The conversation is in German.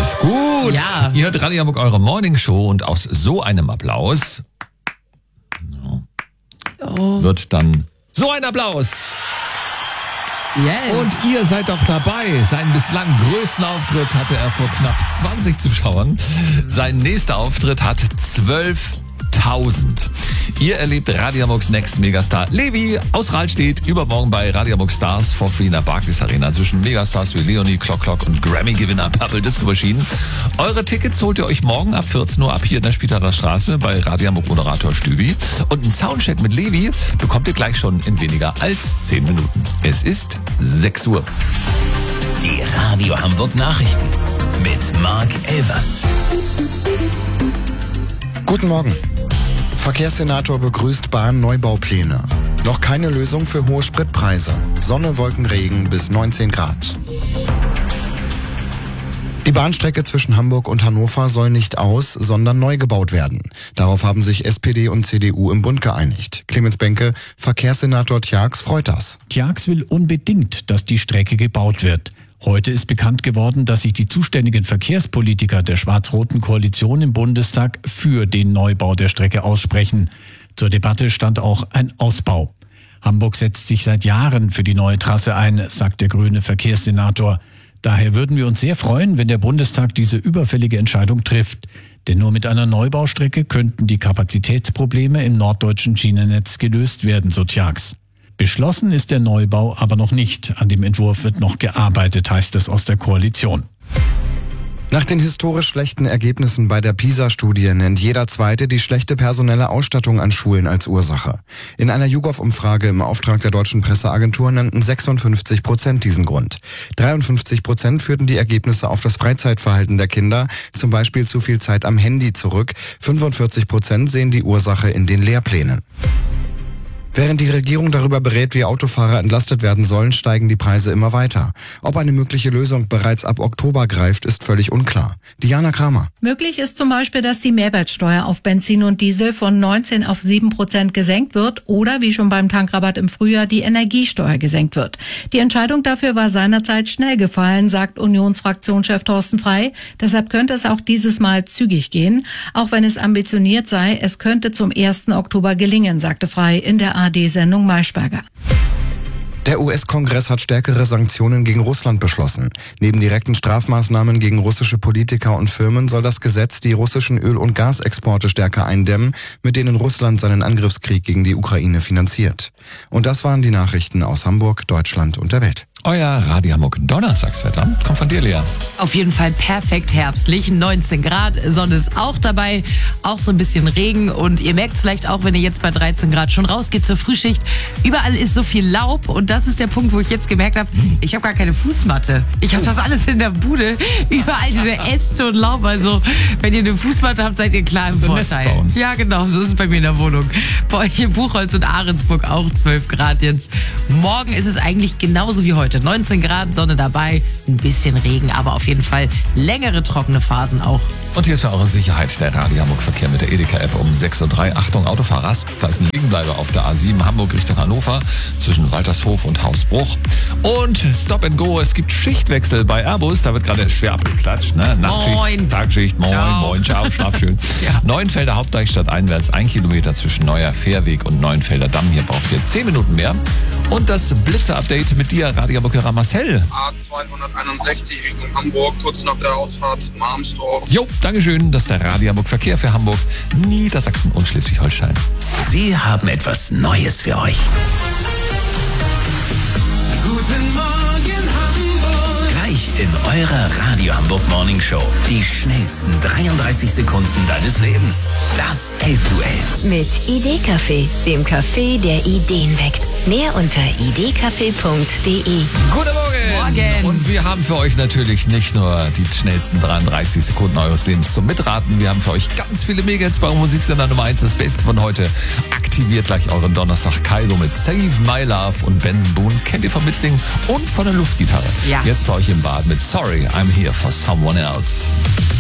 ist gut. Ja. Ihr hört Radio Hamburg, eure Morning Show, und aus so einem Applaus wird dann so ein Applaus. Yes. Und ihr seid doch dabei. Seinen bislang größten Auftritt hatte er vor knapp 20 Zuschauern. Sein nächster Auftritt hat 12.000. Ihr erlebt Radio Hamburgs Next Megastar Levi aus Rahlstedt übermorgen bei Radio Hamburg Stars for Free in der Barclays Arena zwischen Megastars wie Leonie, Clock und Grammy-Gewinner Purple Disco Machine. Eure Tickets holt ihr euch morgen ab 14 Uhr ab hier in der Spitaler Straße bei Radio Hamburg Moderator Stübi. Und einen Soundcheck mit Levi bekommt ihr gleich schon in weniger als 10 Minuten. Es ist 6 Uhr. Die Radio Hamburg Nachrichten mit Marc Elvers. Guten Morgen. Verkehrssenator begrüßt Bahnneubaupläne. Noch keine Lösung für hohe Spritpreise. Sonne, Wolken, Regen bis 19 Grad. Die Bahnstrecke zwischen Hamburg und Hannover soll nicht aus, sondern neu gebaut werden. Darauf haben sich SPD und CDU im Bund geeinigt. Clemens Benke, Verkehrssenator Tjax, freut das. Tjax will unbedingt, dass die Strecke gebaut wird. Heute ist bekannt geworden, dass sich die zuständigen Verkehrspolitiker der schwarz-roten Koalition im Bundestag für den Neubau der Strecke aussprechen. Zur Debatte stand auch ein Ausbau. Hamburg setzt sich seit Jahren für die neue Trasse ein, sagt der grüne Verkehrssenator. Daher würden wir uns sehr freuen, wenn der Bundestag diese überfällige Entscheidung trifft. Denn nur mit einer Neubaustrecke könnten die Kapazitätsprobleme im norddeutschen Schienennetz gelöst werden, so Tjax. Beschlossen ist der Neubau aber noch nicht. An dem Entwurf wird noch gearbeitet, heißt es aus der Koalition. Nach den historisch schlechten Ergebnissen bei der PISA-Studie nennt jeder Zweite die schlechte personelle Ausstattung an Schulen als Ursache. In einer YouGov-Umfrage im Auftrag der Deutschen Presseagentur nannten 56% diesen Grund. 53% führten die Ergebnisse auf das Freizeitverhalten der Kinder, zum Beispiel zu viel Zeit am Handy, zurück. 45% sehen die Ursache in den Lehrplänen. Während die Regierung darüber berät, wie Autofahrer entlastet werden sollen, steigen die Preise immer weiter. Ob eine mögliche Lösung bereits ab Oktober greift, ist völlig unklar. Diana Kramer. Möglich ist zum Beispiel, dass die Mehrwertsteuer auf Benzin und Diesel von 19 auf 7% gesenkt wird oder, wie schon beim Tankrabatt im Frühjahr, die Energiesteuer gesenkt wird. Die Entscheidung dafür war seinerzeit schnell gefallen, sagt Unionsfraktionschef Thorsten Frey. Deshalb könnte es auch dieses Mal zügig gehen. Auch wenn es ambitioniert sei, es könnte zum 1. Oktober gelingen, sagte Frey in der ARD-Sendung Maischberger. Der US-Kongress hat stärkere Sanktionen gegen Russland beschlossen. Neben direkten Strafmaßnahmen gegen russische Politiker und Firmen soll das Gesetz die russischen Öl- und Gasexporte stärker eindämmen, mit denen Russland seinen Angriffskrieg gegen die Ukraine finanziert. Und das waren die Nachrichten aus Hamburg, Deutschland und der Welt. Euer Radio Hamburg Donnerstagswetter kommt von dir, Lea. Auf jeden Fall perfekt herbstlich, 19 Grad, Sonne ist auch dabei, auch so ein bisschen Regen und ihr merkt es vielleicht auch, wenn ihr jetzt bei 13 Grad schon rausgeht zur Frühschicht. Überall ist so viel Laub und das ist der Punkt, wo ich jetzt gemerkt habe, ich habe gar keine Fußmatte. Ich habe das alles in der Bude, überall diese Äste und Laub. Also wenn ihr eine Fußmatte habt, seid ihr klar im Vorteil. Ja genau, so ist es bei mir in der Wohnung. Bei euch in Buchholz und Ahrensburg auch 12 Grad jetzt. Morgen ist es eigentlich genauso wie heute. 19 Grad, Sonne dabei, ein bisschen Regen, aber auf jeden Fall längere trockene Phasen auch. Und hier ist für eure Sicherheit der Radio Hamburg Verkehr mit der Edeka-App um 6.03 Uhr. Achtung, Autofahrer, da ist ein Liegenbleiber auf der A7 Hamburg Richtung Hannover zwischen Waltershof und Hausbruch. Und Stop and Go, es gibt Schichtwechsel bei Airbus, da wird gerade schwer abgeklatscht. Ne? Nachtschicht, Moin. Tagschicht, moin, Ciao. Moin, ciao, schlaf schön. Ja. Neuenfelder Hauptdeichstadt einwärts, 1 Kilometer zwischen Neuer Fährweg und Neuenfelder Damm. Hier braucht ihr 10 Minuten mehr. Und das Blitzer-Update mit dir, Radio Hamburger Marcel. A261 Richtung Hamburg, kurz nach der Ausfahrt Marmsdorf. Jo, Dankeschön, das ist der Radio Hamburg Verkehr für Hamburg, Niedersachsen und Schleswig-Holstein. Sie haben etwas Neues für euch. Guten Morgen Hamburg. Gleich in eurer Radio Hamburg Morning Show. Die schnellsten 33 Sekunden deines Lebens. Das Elbduell. Mit Idee-Café, dem Café, der Ideen weckt. Mehr unter idcafé.de. Guten Morgen! Und wir haben für euch natürlich nicht nur die schnellsten 33 Sekunden eures Lebens zum Mitraten. Wir haben für euch ganz viele Mega-Hits bei Musiksender Nummer 1. Das Beste von heute. Aktiviert gleich euren Donnerstag Kaido mit Save My Love und Benson Boone. Kennt ihr vom Mitsingen und von der Luftgitarre. Ja. Jetzt bei euch im Bad mit Sorry, I'm Here for Someone Else.